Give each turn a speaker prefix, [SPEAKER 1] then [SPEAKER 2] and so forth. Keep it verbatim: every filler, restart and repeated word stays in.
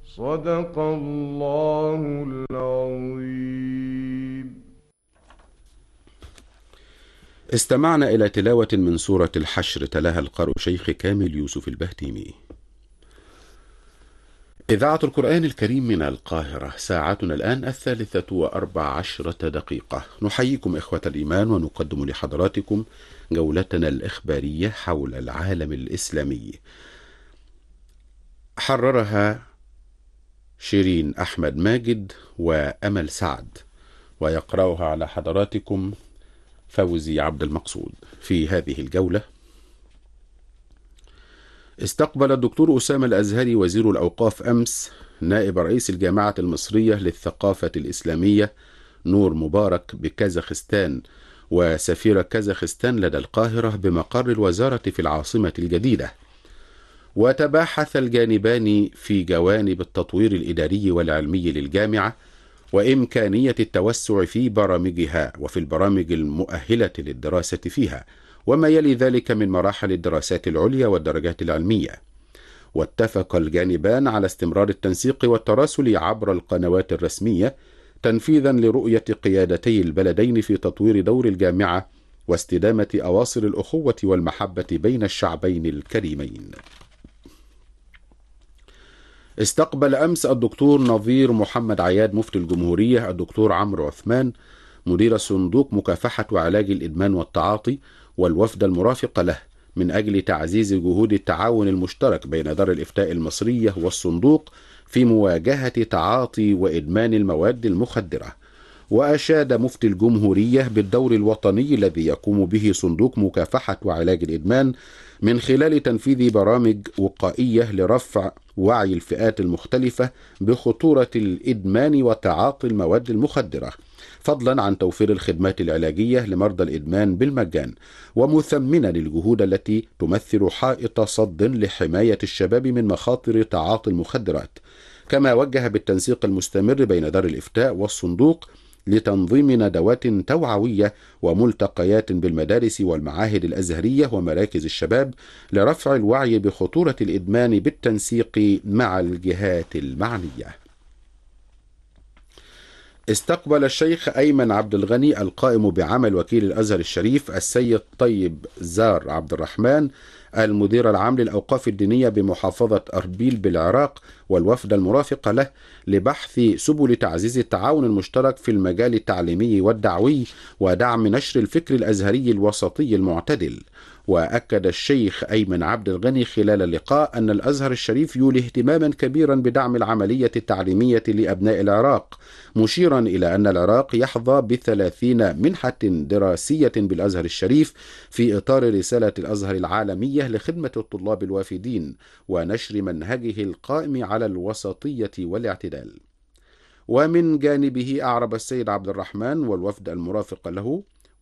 [SPEAKER 1] صدق الله العظيم.
[SPEAKER 2] استمعنا إلى تلاوة من سورة الحشر تلاها القارئ شيخ كامل يوسف البهتيمي. إذاعة القرآن الكريم من القاهرة، ساعتنا الآن الثالثة وأربع عشرة دقيقة. نحييكم إخوة الإيمان ونقدم لحضراتكم جولتنا الإخبارية حول العالم الإسلامي، حررها شيرين أحمد ماجد وأمل سعد، ويقرأها على حضراتكم فوزي عبد المقصود. في هذه الجولة استقبل الدكتور أسامة الأزهري وزير الأوقاف أمس نائب رئيس الجامعة المصرية للثقافة الإسلامية نور مبارك بكازاخستان وسفير كازاخستان لدى القاهرة بمقر الوزارة في العاصمة الجديدة، وتباحث الجانبان في جوانب التطوير الإداري والعلمي للجامعة وإمكانية التوسع في برامجها وفي البرامج المؤهلة للدراسة فيها وما يلي ذلك من مراحل الدراسات العليا والدرجات العلمية. واتفق الجانبان على استمرار التنسيق والتراسل عبر القنوات الرسمية تنفيذا لرؤية قيادتي البلدين في تطوير دور الجامعة واستدامة أواصر الأخوة والمحبة بين الشعبين الكريمين. استقبل أمس الدكتور نظير محمد عياد مفتي الجمهورية الدكتور عمرو عثمان مدير صندوق مكافحة وعلاج الإدمان والتعاطي والوفد المرافق له من أجل تعزيز جهود التعاون المشترك بين دار الإفتاء المصرية والصندوق في مواجهة تعاطي وإدمان المواد المخدرة. وأشاد مفتي الجمهورية بالدور الوطني الذي يقوم به صندوق مكافحة وعلاج الإدمان من خلال تنفيذ برامج وقائية لرفع وعي الفئات المختلفة بخطورة الإدمان وتعاطي المواد المخدرة، فضلا عن توفير الخدمات العلاجية لمرضى الإدمان بالمجان، ومثمنا الجهود التي تمثل حائط صد لحماية الشباب من مخاطر تعاطي المخدرات. كما وجه بالتنسيق المستمر بين دار الإفتاء والصندوق لتنظيم ندوات توعوية وملتقيات بالمدارس والمعاهد الأزهرية ومراكز الشباب لرفع الوعي بخطورة الإدمان بالتنسيق مع الجهات المعنية. استقبل الشيخ أيمن عبد الغني القائم بعمل وكيل الأزهر الشريف السيد طيب زار عبد الرحمن المدير العام للأوقاف الدينية بمحافظة أربيل بالعراق والوفد المرافق له لبحث سبل تعزيز التعاون المشترك في المجال التعليمي والدعوي ودعم نشر الفكر الأزهري الوسطي المعتدل. وأكد الشيخ أيمن عبد الغني خلال اللقاء أن الأزهر الشريف يولي اهتماما كبيرا بدعم العملية التعليمية لأبناء العراق، مشيرا إلى أن العراق يحظى بثلاثين منحة دراسية بالأزهر الشريف في إطار رسالة الأزهر العالمية لخدمة الطلاب الوافدين ونشر منهجه القائم على الوسطية والاعتدال. ومن جانبه أعرب السيد عبد الرحمن والوفد المرافق له